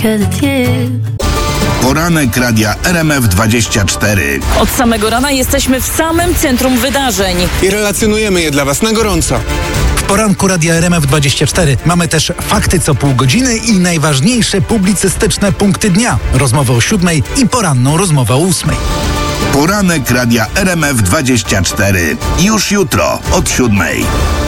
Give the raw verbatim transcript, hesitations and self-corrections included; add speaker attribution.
Speaker 1: Poranek Radia R M F dwadzieścia cztery.
Speaker 2: Od samego rana jesteśmy w samym centrum wydarzeń.
Speaker 3: I relacjonujemy je dla Was na gorąco.
Speaker 4: W poranku Radia R M F dwadzieścia cztery mamy też fakty co pół godziny i najważniejsze publicystyczne punkty dnia. Rozmowę o siódmej i poranną rozmowę o ósmej.
Speaker 1: Poranek Radia R M F dwadzieścia cztery. Już jutro od siódmej.